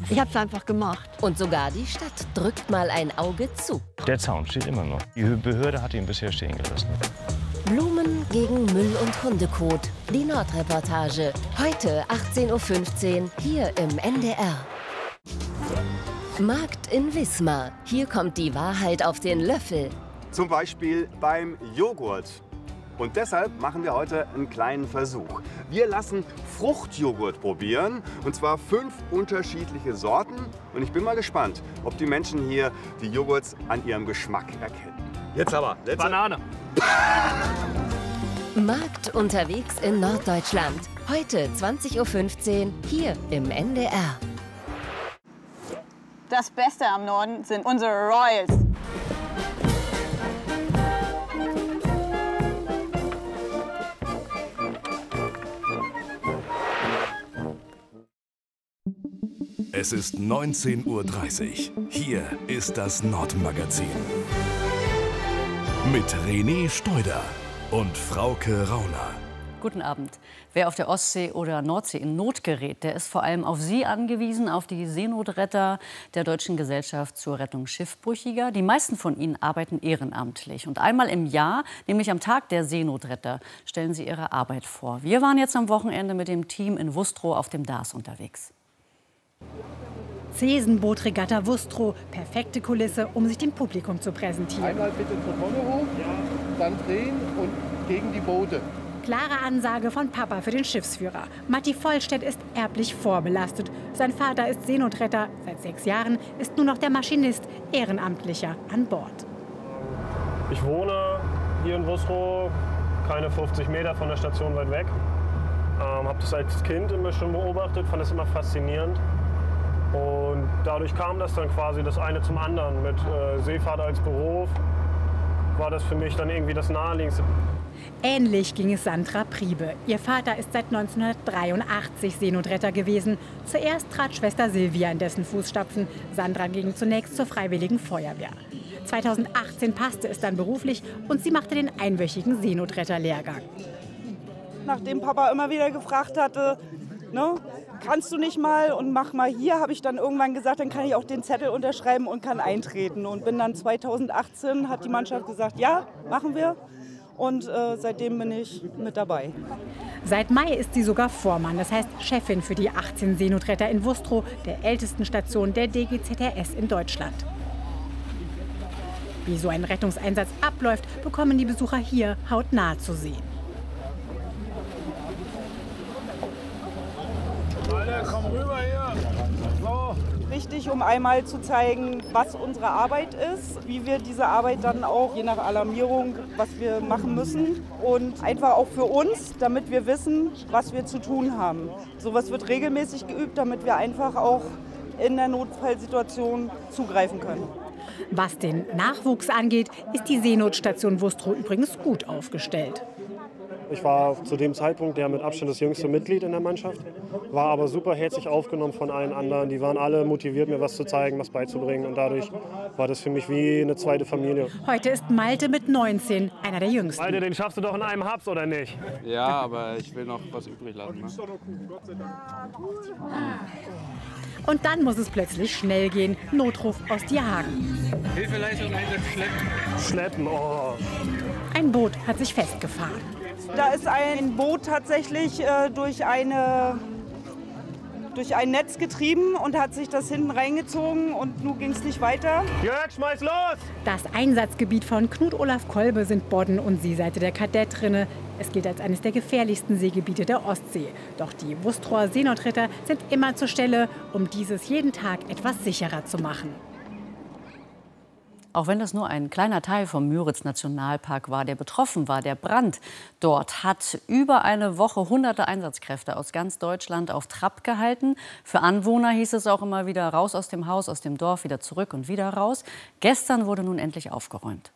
Ich habe es einfach gemacht. Und sogar die Stadt drückt mal ein Auge zu. Der Zaun steht immer noch. Die Behörde hat ihn bisher stehen gelassen. Blumen gegen Müll und Hundekot. Die Nordreportage. Heute 18:15 Uhr hier im NDR. Markt in Wismar. Hier kommt die Wahrheit auf den Löffel. Zum Beispiel beim Joghurt. Und deshalb machen wir heute einen kleinen Versuch. Wir lassen Fruchtjoghurt probieren, und zwar 5 unterschiedliche Sorten. Und ich bin mal gespannt, ob die Menschen hier die Joghurts an ihrem Geschmack erkennen. Jetzt aber, Banane. Markt unterwegs in Norddeutschland. Heute 20:15 Uhr hier im NDR. Das Beste am Norden sind unsere Royals. Es ist 19:30 Uhr. Hier ist das Nordmagazin. Mit René Steuder und Frauke Rauner. Guten Abend. Wer auf der Ostsee oder Nordsee in Not gerät, der ist vor allem auf Sie angewiesen, auf die Seenotretter der Deutschen Gesellschaft zur Rettung Schiffbrüchiger. Die meisten von ihnen arbeiten ehrenamtlich. Und einmal im Jahr, nämlich am Tag der Seenotretter, stellen sie ihre Arbeit vor. Wir waren jetzt am Wochenende mit dem Team in Wustrow auf dem Darß unterwegs. Zesenbootregatta Wustrow, perfekte Kulisse, um sich dem Publikum zu präsentieren. Einmal bitte zur Tonne hoch, dann drehen und gegen die Boote. Klare Ansage von Papa für den Schiffsführer. Matti Vollstedt ist erblich vorbelastet. Sein Vater ist Seenotretter. Seit 6 Jahren ist nur noch der Maschinist Ehrenamtlicher an Bord. Ich wohne hier in Wustrow, keine 50 Meter von der Station weit weg. Habe das als Kind immer schon beobachtet, fand es immer faszinierend. Und dadurch kam das dann quasi das eine zum anderen. Mit Seefahrt als Beruf war das für mich dann irgendwie das Naheliegendste. Ähnlich ging es Sandra Priebe. Ihr Vater ist seit 1983 Seenotretter gewesen. Zuerst trat Schwester Silvia in dessen Fußstapfen. Sandra ging zunächst zur Freiwilligen Feuerwehr. 2018 passte es dann beruflich und sie machte den einwöchigen Seenotretterlehrgang. Nachdem Papa immer wieder gefragt hatte, ne, kannst du nicht mal und mach mal hier, habe ich dann irgendwann gesagt, dann kann ich auch den Zettel unterschreiben und kann eintreten. Und bin dann 2018, hat die Mannschaft gesagt, ja, machen wir. Und seitdem bin ich mit dabei. Seit Mai ist sie sogar Vormann, das heißt Chefin für die 18 Seenotretter in Wustrow, der ältesten Station der DGZRS in Deutschland. Wie so ein Rettungseinsatz abläuft, bekommen die Besucher hier hautnah zu sehen. Alle, komm rüber hier. So. Wichtig, um einmal zu zeigen, was unsere Arbeit ist, wie wir diese Arbeit dann auch, je nach Alarmierung, was wir machen müssen. Und einfach auch für uns, damit wir wissen, was wir zu tun haben. Sowas wird regelmäßig geübt, damit wir einfach auch in der Notfallsituation zugreifen können. Was den Nachwuchs angeht, ist die Seenotstation Wustrow übrigens gut aufgestellt. Ich war zu dem Zeitpunkt der mit Abstand das jüngste Mitglied in der Mannschaft, war aber super herzlich aufgenommen von allen anderen. Die waren alle motiviert, mir was zu zeigen, was beizubringen. Und dadurch war das für mich wie eine zweite Familie. Heute ist Malte mit 19 einer der jüngsten. Malte, den schaffst du doch in einem Haps, oder nicht? Ja, aber ich will noch was übrig lassen. Ne? Und dann muss es plötzlich schnell gehen. Notruf aus Dierhagen. Hilfeleistung schleppen. Schleppen, oh. Ein Boot hat sich festgefahren. Da ist ein Boot tatsächlich durch ein Netz getrieben und hat sich das hinten reingezogen und nun ging es nicht weiter. Jörg, schmeiß los! Das Einsatzgebiet von Knut-Olaf Kolbe sind Bodden und Seeseite der Kadett-Rinne. Es gilt als eines der gefährlichsten Seegebiete der Ostsee. Doch die Wustrower Seenotretter sind immer zur Stelle, um dieses jeden Tag etwas sicherer zu machen. Auch wenn das nur ein kleiner Teil vom Müritz-Nationalpark war, der betroffen war, der Brand dort hat über eine Woche hunderte Einsatzkräfte aus ganz Deutschland auf Trab gehalten. Für Anwohner hieß es auch immer wieder raus aus dem Haus, aus dem Dorf, wieder zurück und wieder raus. Gestern wurde nun endlich aufgeräumt.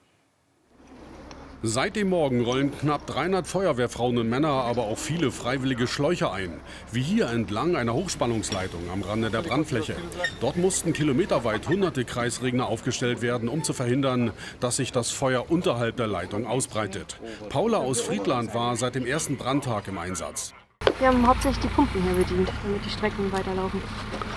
Seit dem Morgen rollen knapp 300 Feuerwehrfrauen und Männer, aber auch viele freiwillige Schläuche ein. Wie hier entlang einer Hochspannungsleitung am Rande der Brandfläche. Dort mussten kilometerweit hunderte Kreisregner aufgestellt werden, um zu verhindern, dass sich das Feuer unterhalb der Leitung ausbreitet. Paula aus Friedland war seit dem ersten Brandtag im Einsatz. Wir haben hauptsächlich die Pumpen hier bedient, damit die Strecken weiterlaufen.